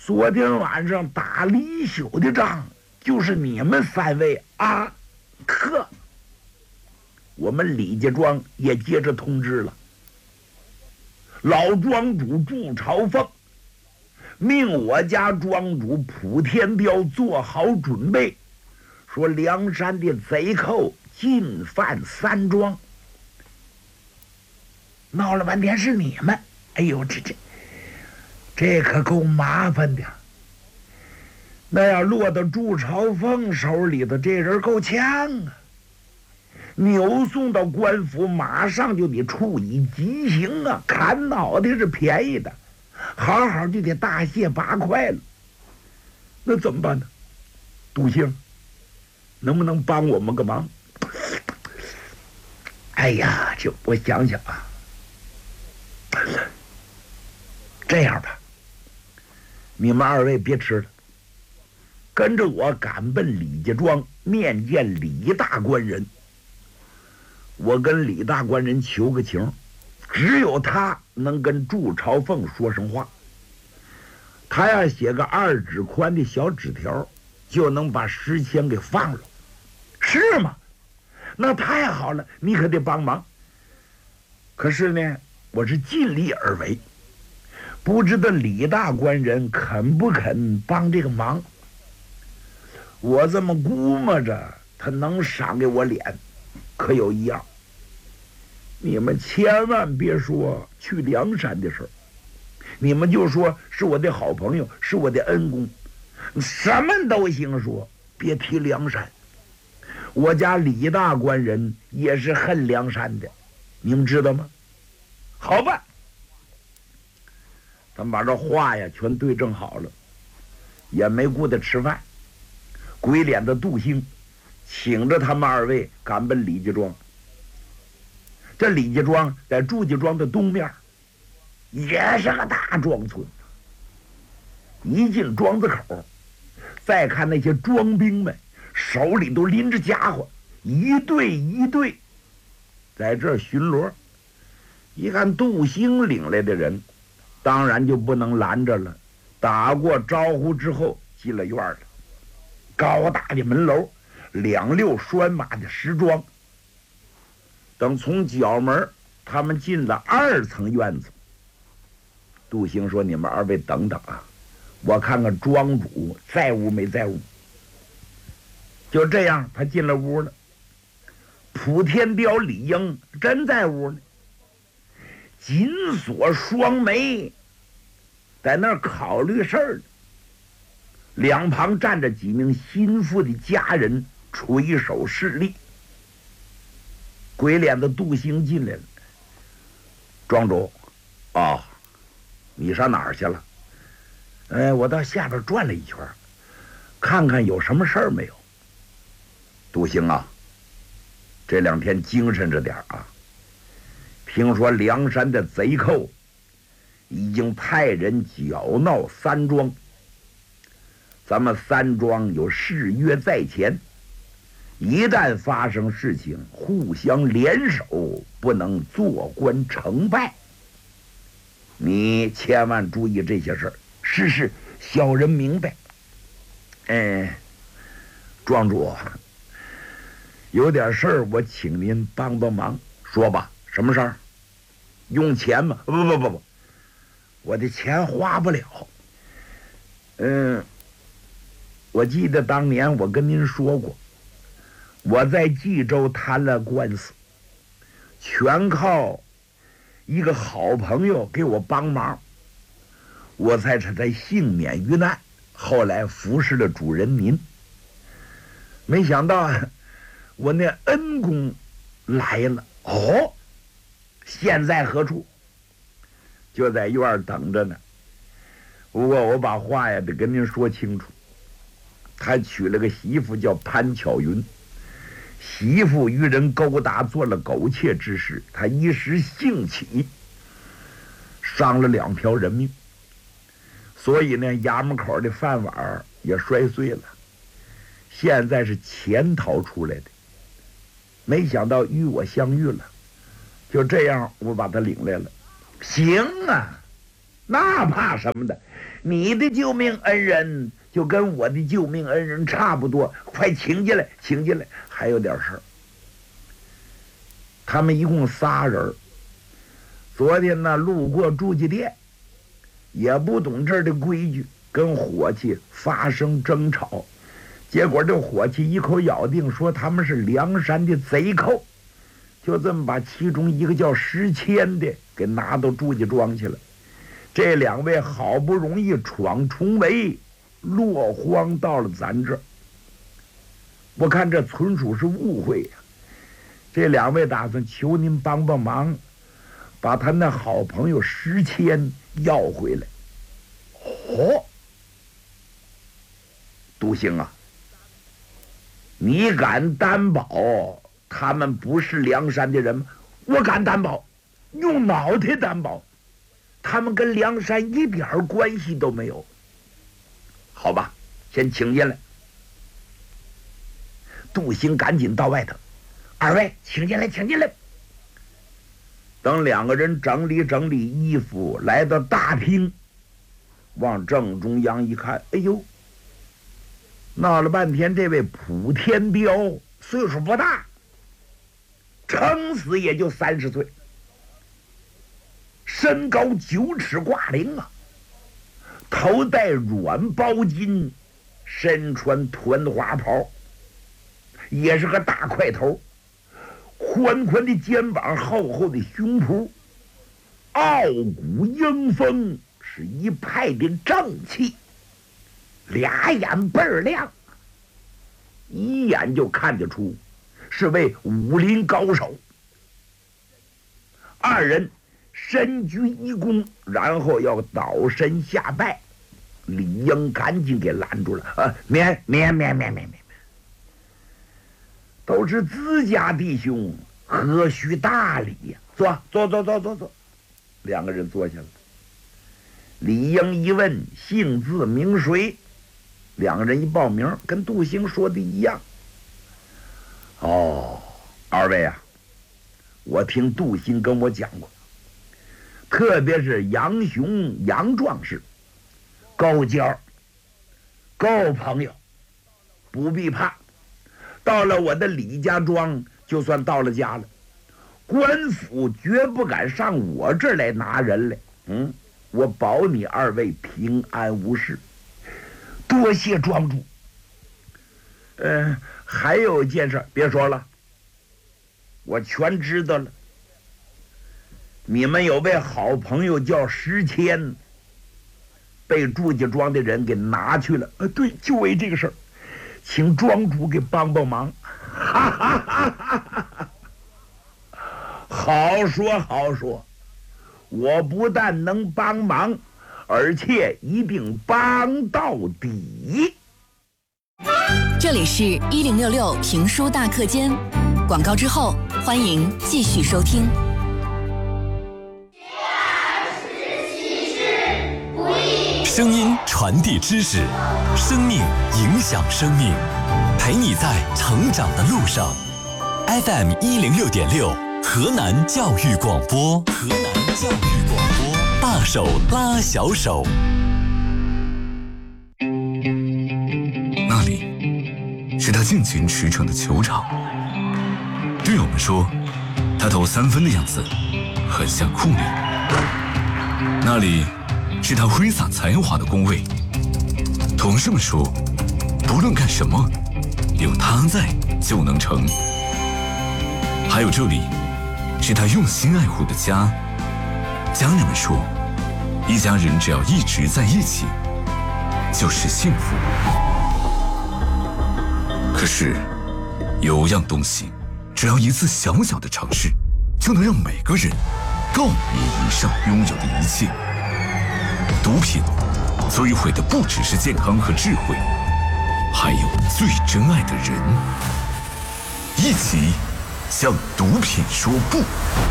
昨天晚上打李修的仗，就是你们三位啊，可我们李家庄也接着通知了，老庄主祝朝凤命我家庄主普天彪做好准备，说梁山的贼寇进犯三庄。闹了半天是你们，哎呦，这可够麻烦的。那要落到祝朝凤手里头，这人够呛啊！扭送到官府，马上就得处以极刑啊！砍脑袋是便宜的，好好就得大卸八块了。那怎么办呢？杜兴，能不能帮我们个忙？哎呀，就我想想啊，这样吧，你们二位别吃了，跟着我赶奔李家庄面见李大官人。我跟李大官人求个情，只有他能跟祝朝凤说声话。他要写个2指宽的小纸条，就能把石谦给放了，是吗？那太好了，你可得帮忙。可是呢，我是尽力而为，不知道李大官人肯不肯帮这个忙。我这么估摸着，他能赏给我脸，可有一样，你们千万别说去梁山的事儿，你们就说是我的好朋友，是我的恩公，什么都行说，别提梁山。我家李大官人也是恨梁山的，你们知道吗？好吧，咱们把这话呀全对正好了，也没顾得吃饭。鬼脸的杜兴请着他们二位赶奔李家庄。这李家庄在祝家庄的东面，也是个大庄村。一进庄子口，再看那些庄兵们手里都拎着家伙，一队一队在这儿巡逻。一看杜兴领来的人，当然就不能拦着了，打过招呼之后进了院了。高大的门楼，2溜拴马的石桩。等从角门他们进了2层院子，杜兴说：“你们二位等等啊，我看看庄主在屋没在屋。”就这样，他进了屋了。普天彪、李英真在屋呢，紧锁双眉，在那儿考虑事儿呢。两旁站着几名心腹的家人，垂手侍立。鬼脸的杜兴进来了。庄主，哦，你上哪儿去了？我到下边转了一圈，看看有什么事儿没有。杜兴啊，这2天精神着点啊！听说梁山的贼寇已经派人搅闹三庄，咱们三庄有誓约在前，一旦发生事情，互相联手，不能坐观成败。你千万注意这些事儿。是，小人明白。庄主，有点事儿，我请您帮帮忙。说吧，什么事儿？用钱吗？不，我的钱花不了。我记得当年我跟您说过，我在冀州摊了官司，全靠一个好朋友给我帮忙，我才幸免于难，后来服侍了主人您。没想到我那恩公来了，现在何处？就在院儿等着呢。不过我把话呀得跟您说清楚，他娶了个媳妇叫潘巧云，媳妇与人勾搭做了苟且之事，他一时兴起，伤了2条人命，所以呢，衙门口的饭碗也摔碎了。现在是潜逃出来的，没想到与我相遇了，就这样我把他领来了。行啊，那怕什么的， 你的救命恩人就跟我的救命恩人差不多，快请进来，请进来。还有点事儿。他们一共仨人，昨天呢路过住记店，也不懂这儿的规矩，跟伙计发生争吵，结果这伙计一口咬定说他们是梁山的贼寇，就这么把其中一个叫石谦的给拿到祝家庄去了。这两位好不容易闯重围，落荒到了咱这儿，我看这纯属是误会呀。这两位打算求您帮帮忙，把他那好朋友石谦要回来。哦，杜兴啊，你敢担保他们不是梁山的人吗？我敢担保，用脑袋担保，他们跟梁山一点关系都没有。好吧，先请进来。杜兴赶紧到外头，二位请进来，请进来。等两个人整理整理衣服，来到大厅，往正中央一看，哎呦，闹了半天，这位普天彪岁数不大，撑死也就30岁，身高9尺挂零啊，头戴软包巾，身穿团花袍，也是个大块头，宽宽的肩膀，厚厚的胸脯，傲骨英风，是一派的正气，俩眼倍儿亮，一眼就看得出是位武林高手。二人深鞠一躬，然后要倒身下拜，李应赶紧给拦住了。免，都是自家弟兄，何须大礼呀？坐。两个人坐下了。李应一问姓字名谁，两个人一报名，跟杜兴说的一样。哦，二位啊，我听杜兴跟我讲过，特别是杨雄杨壮士，够交，够朋友，不必怕。到了我的李家庄，就算到了家了，官府绝不敢上我这儿来拿人来。我保你二位平安无事，多谢庄主。还有一件事，别说了，我全知道了。你们有位好朋友叫石谦，被祝家庄的人给拿去了。对，就为这个事儿，请庄主给帮帮忙。好说好说，我不但能帮忙，而且一定帮到底。 这里是1066评书大课间，广告之后欢迎继续收听。 声音传递知识，生命影响生命，陪你在成长的路上。FM 106.6，河南教育广播，河南教育广播，大手拉小手。 那里是他尽情驰骋的球场，队友们说，他投3分的样子很像库里。那里是他挥洒才华的工位，同事们说，不论干什么，有他在就能成。还有这里是他用心爱护的家，家人们说，一家人只要一直在一起，就是幸福。可是有样东西，只要一次小小的尝试，就能让每个人告别以上拥有的一切。毒品摧毁的不只是健康和智慧，还有最珍爱的人。一起向毒品说不。